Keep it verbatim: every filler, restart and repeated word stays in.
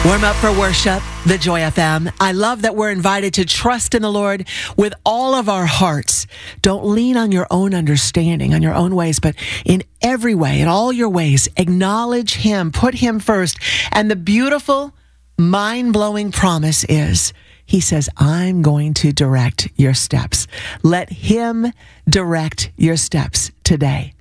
Warm up for worship, the Joy F M. I love that we're invited to trust in the Lord with all of our hearts. Don't lean on your own understanding, on your own ways, but in every way, in all your ways, acknowledge Him, put Him first. And the beautiful, mind-blowing promise is, He says, I'm going to direct your steps. Let Him direct your steps today.